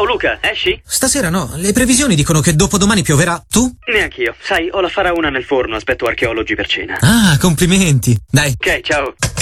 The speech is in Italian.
Luca, esci? Stasera no, le previsioni dicono che dopodomani pioverà. Tu? Neanch'io. Sai, ho la faraona nel forno, aspetto archeologi per cena. Ah, complimenti. Dai. Ok, ciao.